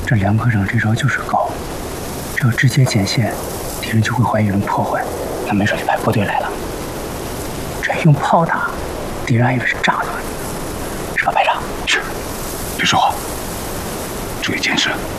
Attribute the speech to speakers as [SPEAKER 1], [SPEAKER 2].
[SPEAKER 1] 这梁科长这招就是高，只要直接剪线，敌人就会怀疑有人破坏，那没准就派部队来了。这用炮打，敌人还以为是炸弹，是吧，排长？
[SPEAKER 2] 是，别说话，注意监视。